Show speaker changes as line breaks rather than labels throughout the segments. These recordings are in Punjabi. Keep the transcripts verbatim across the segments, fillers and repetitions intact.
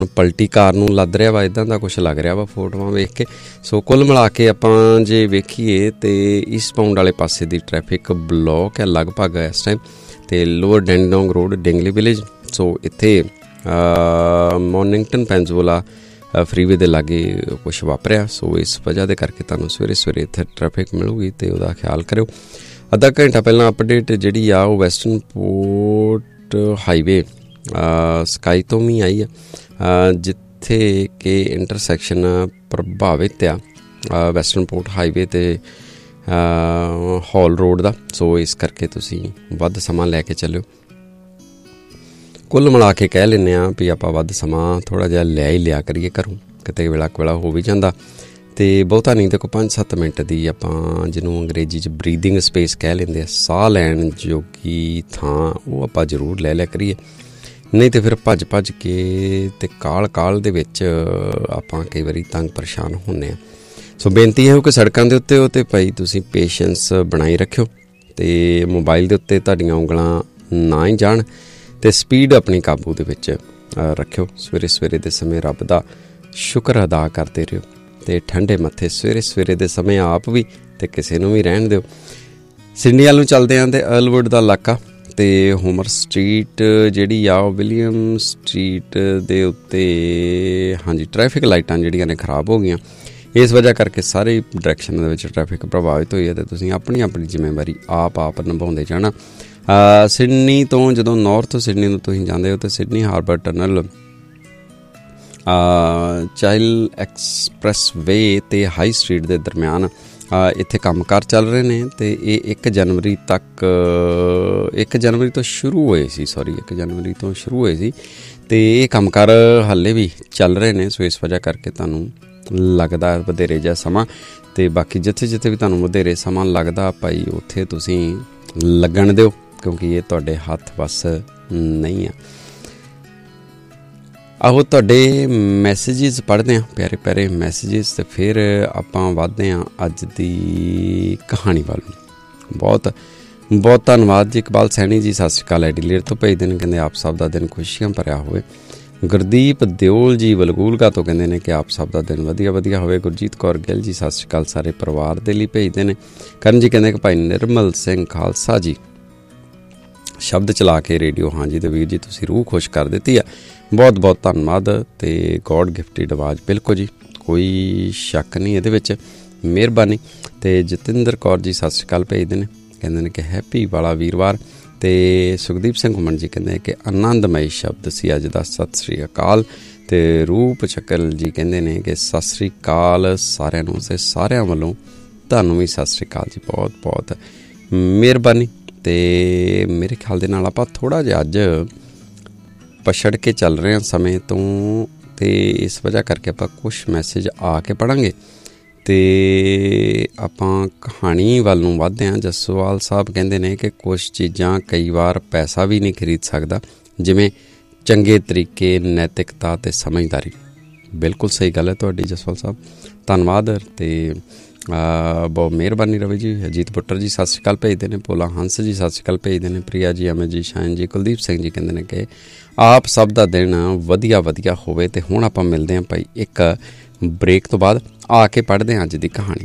ਪਲਟੀ ਕਾਰ ਨੂੰ ਲੱਦ ਰਿਹਾ ਵਾ, ਇੱਦਾਂ ਦਾ ਕੁਛ ਲੱਗ ਰਿਹਾ ਵਾ ਫੋਟੋਆਂ ਵੇਖ ਕੇ। ਸੋ ਕੁੱਲ ਮਿਲਾ ਕੇ ਆਪਾਂ ਜੇ ਵੇਖੀਏ ਤਾਂ ਈਸਟ ਬਾਉਂਡ ਵਾਲੇ ਪਾਸੇ ਦੀ ਟ੍ਰੈਫਿਕ ਬਲੋਕ ਹੈ ਲਗਭਗ ਇਸ ਟਾਈਮ, ਅਤੇ ਲੋਅਰ ਡੈਂਗਡੋਂਗ ਰੋਡ ਡਿੰਗਲੀ ਵਿਲੇਜ। ਸੋ ਇੱਥੇ ਮੋਰਨਿੰਗਟਨ ਪੈਂਜ਼ੋਲਾ ਫਰੀਵੇ ਦੇ ਲਾਗੇ ਕੁਛ ਵਾਪਰਿਆ, ਸੋ ਇਸ ਵਜ੍ਹਾ ਦੇ ਕਰਕੇ ਤੁਹਾਨੂੰ ਸਵੇਰੇ ਸਵੇਰੇ ਇੱਥੇ ਟ੍ਰੈਫਿਕ ਮਿਲੂਗੀ ਅਤੇ ਉਹਦਾ ਖਿਆਲ ਕਰਿਓ। ਅੱਧਾ ਘੰਟਾ ਪਹਿਲਾਂ ਅਪਡੇਟ ਜਿਹੜੀ ਆ ਉਹ ਵੈਸਟਰਨ ਪੋਰਟ ਹਾਈਵੇ ਸਕਾਈ ਤੋਂ ਵੀ ਆਈ ਆ, ਜਿੱਥੇ ਕਿ ਇੰਟਰਸੈਕਸ਼ਨ ਪ੍ਰਭਾਵਿਤ ਆ ਵੈਸਟਰਨ ਪੋਰਟ ਹਾਈਵੇ ਅਤੇ ਹਾਲ ਰੋਡ ਦਾ। ਸੋ ਇਸ ਕਰਕੇ ਤੁਸੀਂ ਵੱਧ ਸਮਾਂ ਲੈ ਕੇ ਚੱਲਿਓ। ਕੁੱਲ ਮਿਲਾ ਕੇ ਕਹਿ ਲੈਂਦੇ ਹਾਂ ਵੀ ਆਪਾਂ ਵੱਧ ਸਮਾਂ ਥੋੜ੍ਹਾ ਜਿਹਾ ਲੈ ਹੀ ਲਿਆ ਕਰੀਏ ਘਰੋਂ, ਕਿਤੇ ਵੇਲਾ ਕੁ ਹੋ ਵੀ ਜਾਂਦਾ ਅਤੇ ਬਹੁਤਾ ਨਹੀਂ। ਦੇਖੋ ਪੰਜ ਸੱਤ ਮਿੰਟ ਦੀ ਆਪਾਂ ਜਿਹਨੂੰ ਅੰਗਰੇਜ਼ੀ 'ਚ ਬਰੀਦਿੰਗ ਸਪੇਸ ਕਹਿ ਲੈਂਦੇ ਆ, ਸਾਹ ਲੈਣ ਜੋਗੀ ਥਾਂ, ਉਹ ਆਪਾਂ ਜ਼ਰੂਰ ਲੈ ਲਿਆ ਕਰੀਏ। ਨਹੀਂ ਤਾਂ ਫਿਰ ਭੱਜ ਭੱਜ ਕੇ ਅਤੇ ਕਾਹਲ ਕਾਹਲ ਦੇ ਵਿੱਚ ਆਪਾਂ ਕਈ ਵਾਰੀ ਤੰਗ ਪਰੇਸ਼ਾਨ ਹੁੰਦੇ ਹਾਂ। ਸੋ ਬੇਨਤੀ ਇਹੋ ਕਿ ਸੜਕਾਂ ਦੇ ਉੱਤੇ ਉਹ ਤਾਂ ਭਾਈ ਤੁਸੀਂ ਪੇਸ਼ੈਂਸ ਬਣਾਈ ਰੱਖਿਓ ਅਤੇ ਮੋਬਾਈਲ ਦੇ ਉੱਤੇ ਤੁਹਾਡੀਆਂ ਉਂਗਲਾਂ ਨਾ ਹੀ ਜਾਣ, ਅਤੇ ਸਪੀਡ ਆਪਣੀ ਕਾਬੂ ਦੇ ਵਿੱਚ ਰੱਖਿਓ। ਸਵੇਰੇ ਸਵੇਰੇ ਦੇ ਸਮੇਂ ਰੱਬ ਦਾ ਸ਼ੁਕਰ ਅਦਾ ਕਰਦੇ ਰਹੋ ਅਤੇ ਠੰਡੇ ਮੱਥੇ ਸਵੇਰੇ ਸਵੇਰੇ ਦੇ ਸਮੇਂ ਆਪ ਵੀ ਅਤੇ ਕਿਸੇ ਨੂੰ ਵੀ ਰਹਿਣ ਦਿਓ। ਸਿਡਨੀ ਵੱਲ ਨੂੰ ਚੱਲਦੇ ਹਾਂ ਅਤੇ ਅਰਲਵੁੱਡ ਦਾ ਇਲਾਕਾ ਅਤੇ ਹੋਮਰ ਸਟਰੀਟ ਜਿਹੜੀ ਆ ਉਹ ਵਿਲੀਅਮ ਸਟਰੀਟ ਦੇ ਉੱਤੇ ਹਾਂਜੀ ਟ੍ਰੈਫਿਕ ਲਾਈਟਾਂ ਜਿਹੜੀਆਂ ਨੇ ਖਰਾਬ ਹੋ ਗਈਆਂ। ਇਸ ਵਜ੍ਹਾ ਕਰਕੇ ਸਾਰੇ ਡਾਇਰੈਕਸ਼ਨ ਦੇ ਵਿੱਚ ਟ੍ਰੈਫਿਕ ਪ੍ਰਭਾਵਿਤ ਹੋਈ ਹੈ ਅਤੇ ਤੁਸੀਂ ਆਪਣੀ ਆਪਣੀ ਜ਼ਿੰਮੇਵਾਰੀ ਆਪ ਆਪ ਨਿਭਾਉਂਦੇ ਜਾਣਾ। ਸਿਡਨੀ ਤੋਂ ਜਦੋਂ ਨਾਰਥ ਸਿਡਨੀ ਨੂੰ ਤੁਸੀਂ ਜਾਂਦੇ ਹੋ ਤਾਂ ਸਿਡਨੀ ਹਾਰਬਰ ਟਨਲ, ਚਾਈਲ ਐਕਸਪ੍ਰੈਸ ਵੇ ਅਤੇ ਹਾਈ ਸਟਰੀਟ ਦੇ ਦਰਮਿਆਨ ਇੱਥੇ ਕੰਮਕਾਰ ਚੱਲ ਰਹੇ ਨੇ ਅਤੇ ਇਹ ਇੱਕ ਜਨਵਰੀ ਤੱਕ ਇੱਕ ਜਨਵਰੀ ਤੋਂ ਸ਼ੁਰੂ ਹੋਏ ਸੀ ਸੋਰੀ ਇੱਕ ਜਨਵਰੀ ਤੋਂ ਸ਼ੁਰੂ ਹੋਏ ਸੀ ਅਤੇ ਇਹ ਕੰਮਕਾਰ ਹਾਲੇ ਵੀ ਚੱਲ ਰਹੇ ਨੇ। ਸੋ ਇਸ ਵਜ੍ਹਾ ਕਰਕੇ ਤੁਹਾਨੂੰ ਲੱਗਦਾ ਵਧੇਰੇ ਜਿਹਾ ਸਮਾਂ, ਅਤੇ ਬਾਕੀ ਜਿੱਥੇ ਜਿੱਥੇ ਵੀ ਤੁਹਾਨੂੰ ਵਧੇਰੇ ਸਮਾਂ ਲੱਗਦਾ ਭਾਈ ਉੱਥੇ ਤੁਸੀਂ ਲੱਗਣ ਦਿਓ, ਕਿਉਂਕਿ ਇਹ ਤੁਹਾਡੇ ਹੱਥ ਵੱਸ ਨਹੀਂ ਆ। ਆਹੋ ਤੁਹਾਡੇ ਮੈਸੇਜਿਸ ਪੜ੍ਹਦੇ ਹਾਂ, ਪਿਆਰੇ ਪਿਆਰੇ ਮੈਸੇਜਿਸ, ਅਤੇ ਫਿਰ ਆਪਾਂ ਵੱਧਦੇ ਹਾਂ ਅੱਜ ਦੀ ਕਹਾਣੀ ਵੱਲ। ਬਹੁਤ ਬਹੁਤ ਧੰਨਵਾਦ ਜੀ। ਇਕਬਾਲ ਸੈਣੀ ਜੀ ਸਤਿ ਸ਼੍ਰੀ ਅਕਾਲ, ਐਡੀਲੇਡ ਤੋਂ ਭੇਜਦੇ ਨੇ, ਕਹਿੰਦੇ ਆਪ ਸਭ ਦਾ ਦਿਨ ਖੁਸ਼ੀਆਂ ਭਰਿਆ ਹੋਵੇ। ਗੁਰਦੀਪ ਦਿਓਲ ਜੀ ਵਲਗੂਲਗਾ ਤੋਂ ਕਹਿੰਦੇ ਨੇ ਕਿ ਆਪ ਸਭ ਦਾ ਦਿਨ ਵਧੀਆ ਵਧੀਆ ਹੋਵੇ। ਗੁਰਜੀਤ ਕੌਰ ਗਿੱਲ ਜੀ ਸਤਿ ਸ਼੍ਰੀ ਅਕਾਲ, ਸਾਰੇ ਪਰਿਵਾਰ ਦੇ ਲਈ ਭੇਜਦੇ ਨੇ। ਕਰਨ ਜੀ ਕਹਿੰਦੇ ਕਿ ਭਾਈ ਨਿਰਮਲ ਸਿੰਘ ਖਾਲਸਾ ਜੀ ਸ਼ਬਦ ਚਲਾ ਕੇ ਰੇਡੀਓ, ਹਾਂਜੀ ਤੇ ਵੀਰ ਜੀ ਤੁਸੀਂ ਰੂਹ ਖੁਸ਼ ਕਰ ਦਿੱਤੀ ਆ, ਬਹੁਤ ਬਹੁਤ ਧੰਨਵਾਦ। ਅਤੇ ਗੋਡ ਗਿਫਟਿਡ ਆਵਾਜ਼, ਬਿਲਕੁਲ ਜੀ, ਕੋਈ ਸ਼ੱਕ ਨਹੀਂ ਇਹਦੇ ਵਿੱਚ, ਮਿਹਰਬਾਨੀ। ਅਤੇ ਜਤਿੰਦਰ ਕੌਰ ਜੀ ਸਤਿ ਸ਼੍ਰੀ ਅਕਾਲ ਭੇਜਦੇ ਨੇ, ਕਹਿੰਦੇ ਨੇ ਕਿ ਹੈਪੀ ਵਾਲਾ ਵੀਰਵਾਰ। ਅਤੇ ਸੁਖਦੀਪ ਸਿੰਘ ਘੁੰਮਣ ਜੀ ਕਹਿੰਦੇ ਕਿ ਆਨੰਦਮਈ ਸ਼ਬਦ ਸੀ ਅੱਜ ਦਾ, ਸਤਿ ਸ਼੍ਰੀ ਅਕਾਲ। ਅਤੇ ਰੂਪ ਚੱਕਲ ਜੀ ਕਹਿੰਦੇ ਨੇ ਕਿ ਸਤਿ ਸ਼੍ਰੀ ਅਕਾਲ ਸਾਰਿਆਂ ਨੂੰ, ਅਤੇ ਸਾਰਿਆਂ ਵੱਲੋਂ ਤੁਹਾਨੂੰ ਵੀ ਸਤਿ ਸ਼੍ਰੀ ਅਕਾਲ ਜੀ, ਬਹੁਤ ਬਹੁਤ ਮਿਹਰਬਾਨੀ। ਅਤੇ ਮੇਰੇ ਖਿਆਲ ਦੇ ਨਾਲ ਆਪਾਂ ਥੋੜ੍ਹਾ ਜਿਹਾ ਅੱਜ ਪਛੜ ਕੇ ਚੱਲ ਰਹੇ ਹਾਂ ਸਮੇਂ ਤੋਂ, ਅਤੇ ਇਸ ਵਜ੍ਹਾ ਕਰਕੇ ਆਪਾਂ ਕੁਛ ਮੈਸੇਜ ਆ ਕੇ ਪੜ੍ਹਾਂਗੇ ਅਤੇ ਆਪਾਂ ਕਹਾਣੀ ਵੱਲ ਨੂੰ ਵੱਧਦੇ ਹਾਂ। ਜਸਵਾਲ ਸਾਹਿਬ ਕਹਿੰਦੇ ਨੇ ਕਿ ਕੁਛ ਚੀਜ਼ਾਂ ਕਈ ਵਾਰ ਪੈਸਾ ਵੀ ਨਹੀਂ ਖਰੀਦ ਸਕਦਾ, ਜਿਵੇਂ ਚੰਗੇ ਤਰੀਕੇ, ਨੈਤਿਕਤਾ ਅਤੇ ਸਮਝਦਾਰੀ। ਬਿਲਕੁਲ ਸਹੀ ਗੱਲ ਹੈ ਤੁਹਾਡੀ ਜਸਵਾਲ ਸਾਹਿਬ, ਧੰਨਵਾਦ। ਅਤੇ ਬਹੁਤ ਮਿਹਰਬਾਨੀ ਰਵੀ ਜੀ। ਅਜੀਤ ਪੁੱਟਰ ਜੀ ਸਤਿ ਸ਼੍ਰੀ ਅਕਾਲ ਭੇਜਦੇ ਨੇ। ਭੋਲਾ ਹੰਸ ਜੀ ਸਤਿ ਸ਼੍ਰੀ ਅਕਾਲ ਭੇਜਦੇ ਨੇ। ਪ੍ਰਿਆ ਜੀ, ਅਮਿਤ ਜੀ, ਸ਼ਾਇਨ ਜੀ, ਕੁਲਦੀਪ ਸਿੰਘ ਜੀ ਕਹਿੰਦੇ ਨੇ ਕਿ ਆਪ ਸਭ ਦਾ ਦਿਨ ਵਧੀਆ ਵਧੀਆ ਹੋਵੇ। ਅਤੇ ਹੁਣ ਆਪਾਂ ਮਿਲਦੇ ਹਾਂ ਭਾਈ ਇੱਕ ब्रेक तो बाद आके पढ़ते हैं आज की कहानी।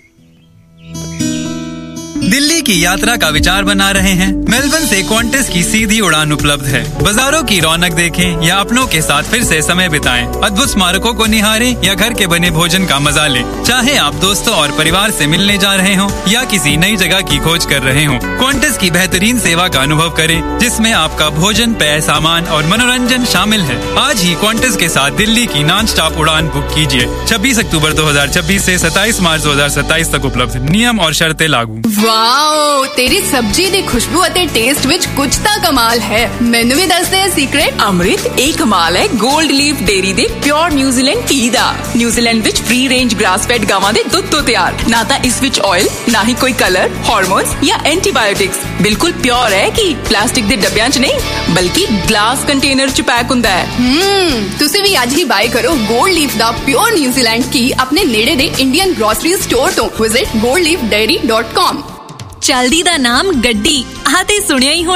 दिल्ली की यात्रा का विचार बना रहे हैं? मेलबर्न से क्वांटस की सीधी उड़ान उपलब्ध है। बाजारों की रौनक देखें या अपनों के साथ फिर से समय बिताएं, अद्भुत स्मारकों को निहारें या घर के बने भोजन का मजा लें। चाहे आप दोस्तों और परिवार से मिलने जा रहे हों या किसी नई जगह की खोज कर रहे हों, क्वांटस की बेहतरीन सेवा का अनुभव करें, जिसमें आपका भोजन, पेय, सामान और मनोरंजन शामिल है। आज ही क्वांटस के साथ दिल्ली की नॉन स्टॉप उड़ान बुक कीजिए। छब्बीस अक्टूबर दो हजार छब्बीस से सत्ताईस मार्च दो हजार सत्ताईस तक उपलब्ध। नियम और शर्तें लागू।
वाओ, तेरी सब्जी दी खुशबू अते टेस्ट विच कुछ ता कमाल है। मैनू भी दस दे सीक्रेट।
अमृत एक कमाल है गोल्ड लीफ डेयरी दे प्योर न्यूजीलैंड घी दा। न्यूजीलैंड विच फ्री रेंज ग्रास फेड गावां दे दुध तो तैयार, ना ता इस विच ऑयल, ना ही कोई कलर, हार्मोन्स या एंटीबायोटिक्स। बिल्कुल प्योर है कि प्लास्टिक दे डब्बियां च नहीं बल्कि ग्लास कंटेनर च पैक हुंदा है।
हम्म तुसी भी आज ही बाय करो गोल्ड लीफ दा प्योर न्यूजीलैंड घी अपने नेड़े दे इंडियन ग्रोसरी स्टोर तो। Visit gold leaf dairy dot com.
चलदी दा नाम गड्डी, आह ते सुनिया ही होना।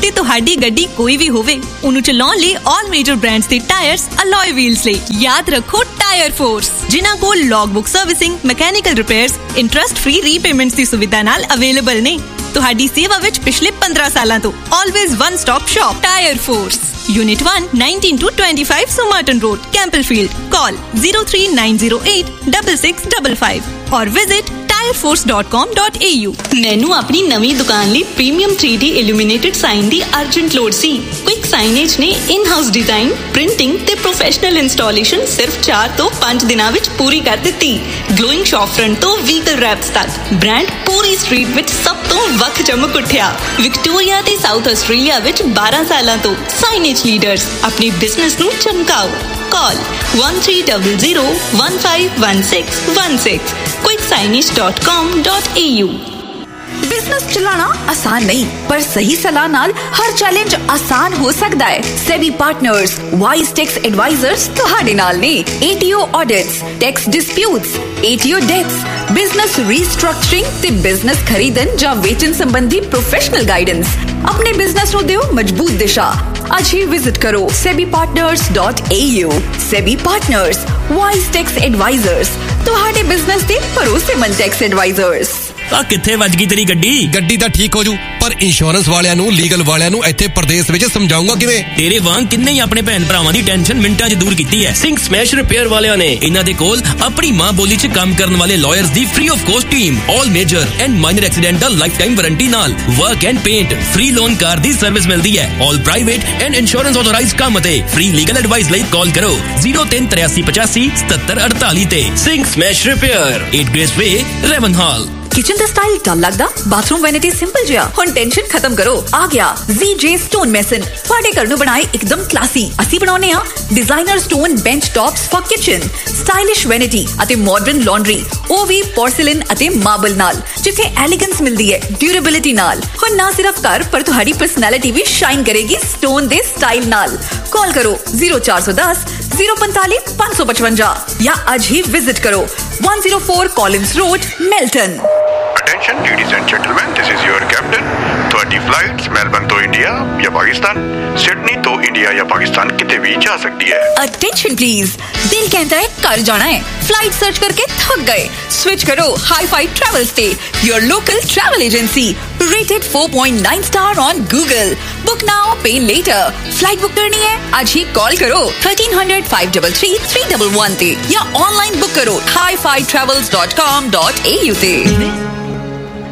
ਤੇ ਤੁਹਾਡੀ ਗੱਡੀ ਕੋਈ ਵੀ ਹੋਵੇ, ਉਹਨੂੰ ਚਲਾਉਣ ਲਈ all major brands ਦੇ ਟਾਇਰਸ, alloy wheels ਲਈ ਯਾਦ ਰੱਖੋ ਟਾਇਰ ਫੋਰਸ, ਜਿਨ੍ਹਾਂ ਕੋਲ logbook servicing, mechanical repairs, interest free repayments ਦੀ ਸੁਵਿਧਾ ਨਾਲ ਅਵੇਲੇਬਲ ਨੇ। ਤੁਹਾਡੀ ਸੇਵਾ ਵਿੱਚ ਪਿਛਲੇ ਪੰਦਰਾਂ ਸਾਲਾਂ ਤੋਂ always one stop shop tyre force, Unit one, nineteen to twenty-five Somerton Road, Campbellfield. Call zero three nine zero eight six six five five or visit tire force dot com dot a u।
ਮੈਨੂੰ ਆਪਣੀ ਨਵੀਂ ਦੁਕਾਨ ਲਈ premium three D illuminated sign ਦੀ ਅਰਜੈਂਟ ਲੋੜ ਸੀ। ਕੁਇਕ ਸਾਈਨੇਜ ਨੇ ਇਨ ਹਾਊਸ ਡਿਜ਼ਾਈਨ, ਪ੍ਰਿੰਟਿੰਗ ਤੇ ਪ੍ਰੋਫੈਸ਼ਨਲ ਇੰਸਟਾਲੇਸ਼ਨ ਸਿਰਫ ਚਾਰ ਤੋਂ ਪੰਜ ਦਿਨਾਂ ਵਿੱਚ ਪੂਰੀ ਕਰ ਦਿੱਤੀ। ਗਲੋਇੰਗ ਸ਼ੌਪ ਫਰੰਟ ਤੋਂ ਵਹੀਕਲ ਰੈਪਸ ਤੱਕ ਬ੍ਰਾਂਡ ਪੂਰੀ ਸਟਰੀਟ ਵਿੱਚ ਸਭ ਤੋਂ ਵੱਖ ਚਮਕ ਉੱਠਿਆ। ਵਿਕਟੋਰੀਆ ਤੇ ਸਾਊਥ ਆਸਟ੍ਰੇਲੀਆ ਵਿੱਚ ਬਾਰਾਂ ਸਾਲਾਂ ਤੋਂ ਸਾਈਨੇਜ ਲੀਡਰਸ, ਆਪਣੀ ਬਿਜ਼ਨਸ ਨੂੰ ਚਮਕਾਓ। Call one three zero zero one five one six one six quick signage dot com dot a u।
Business चलाना आसान नहीं, पर सही सलाह नाल हर चैलेंज आसान हो सकता है। SEBI partners wise tax advisers तुहाडे नाल ने। ATO audits, tax disputes, ATO dates, business restructuring ते बिजनेस खरीदन जां वेचन संबंधी प्रोफेशनल गाइडेंस। अपने बिजनेस नूं दिओ मजबूत दिशा। आज ही विजिट करो SEBI partners dot A you. SEBI partners wise tax advisers, तुहाडे बिजनेस दे भरोसेमंद टैक्स एडवाइजर्स।
ਆ ਕਿੱਥੇ ਵੱਜ ਗਈ ਤੇਰੀ ਗੱਡੀ?
ਗੱਡੀ ਤਾਂ ਠੀਕ ਹੋ ਜੂ, ਪਰ ਇੰਸ਼ੋਰੈਂਸ ਵਾਲਿਆਂ ਨੂੰ, ਲੀਗਲ ਵਾਲਿਆਂ ਨੂੰ ਇੱਥੇ ਪ੍ਰਦੇਸ਼ ਵਿੱਚ ਸਮਝਾਉਂਗਾ ਕਿਵੇਂ?
ਤੇਰੇ ਵਾਂਗ ਕਿੰਨੇ ਹੀ ਆਪਣੇ ਭੈਣ ਭਰਾਵਾਂ ਦੀ ਟੈਨਸ਼ਨ ਮਿੰਟਾਂ 'ਚ ਦੂਰ ਕੀਤੀ ਹੈ। ਸਿੰਘ ਸਮੈਸ਼ ਰਿਪੇਅਰ ਵਾਲਿਆਂ ਨੇ ਇਹਨਾਂ ਦੇ ਕੋਲ ਆਪਣੀ ਮਾਂ ਬੋਲੀ 'ਚ ਕੰਮ ਕਰਨ ਵਾਲੇ lawyers the free of cost team, all major and minor accidental life time warranty ਨਾਲ work and paint, free loan car the service ਮਿਲਦੀ ਹੈ। ਆਲ ਪ੍ਰਾਈਵੇਟ ਐਂਡ ਇੰਸ਼ੋਰੈਂਸ ਆਥੋਰਾਈਜ਼ਡ ਕੰਮ ਅਤੇ ਫ੍ਰੀ ਲੀਗਲ ਐਡਵਾਈਸ ਲਈ ਕਾਲ ਕਰੋ zero three three eight five seven seven eight eight ਤੇ। Singh smash repair, eight Grace Way, Ravenhall।
Kitchen ਦਾ ਸਟਾਈਲ ਡਲ ਲੱਗਦਾ? ਬਾਥਰੂਮ ਵੈਨਿਟੀ ਸਿੰਪਲ ਜਿਹਾ? ਹੁਣ ਟੈਨਸ਼ਨ ਖਤਮ ਕਰੋ, ਆ ਗਿਆ Z J Stone Mason। ਤੁਹਾਡੇ ਘਰ ਨੂੰ ਬਣਾਏ ਇੱਕਦਮ ਕਲਾਸੀ। ਅਸੀਂ ਬਣਾਉਨੇ ਆ designer stone bench tops for kitchen, stylish vanity ਅਤੇ ਮਾਡਰਨ ਲਾਂਡਰੀ, ਉਹ ਵੀ ਪੋਰਸਿਲਨ ਅਤੇ ਮਾਰਬਲ ਨਾਲ, ਜਿੱਥੇ ਐਲੀਗੈਂਸ ਮਿਲਦੀ ਹੈ ਡਿਊਰੇਬਿਲਿਟੀ ਨਾਲ। ਹੁਣ ਨਾ ਸਿਰਫ ਘਰ, ਪਰ ਤੁਹਾਡੀ ਪਰਸਨੈਲਿਟੀ ਵੀ ਸ਼ਾਈਨ ਕਰੇਗੀ ਸਟੋਨ ਦੇ ਸਟਾਈਲ ਨਾਲ। ਕਾਲ ਕਰੋ zero four one zero zero four five five five five ਜਾਂ ਅੱਜ ਹੀ ਵਿਜ਼ਿਟ ਕਰੋ one oh four Collins Road, Melton।
Attention ladies and gentlemen, this is your captain। ਤੁਹਾਡੀ ਫਲਾਈਟਸ ਮੈਲਬਨ ਤੋਂ ਇੰਡੀਆ ਜਾਂ ਪਾਕਿਸਤਾਨ, ਸਿਡਨੀ ਤੋਂ ਇੰਡੀਆ ਜਾਂ ਪਾਕਿਸਤਾਨ ਕਿਤੇ ਵੀ ਜਾ ਸਕਦੀ ਹੈ।
Attention please, ਦਿਲ ਕਹਿੰਦਾ ਹੈ ਘਰ ਜਾਣਾ ਹੈ, ਫਲਾਈਟ ਸਰਚ ਕਰਕੇ ਥੱਕ ਗਏ, ਸਵਿਚ ਕਰੋ ਹਾਈ-ਫਾਈ ਟਰੈਵਲਸ ਤੇ, your local travel agency, rated four point nine star on Google। Book now, pay later। Flight book ਕਰਨੀ ਹੈ? ਅੱਜ ਹੀ ਕਾਲ ਕਰੋ thirteen hundred five three three three one one ਤੇ, ਜਾਂ ਆਨਲਾਈਨ ਬੁੱਕ ਕਰੋ hi fi travels dot com dot a u ਤੇ।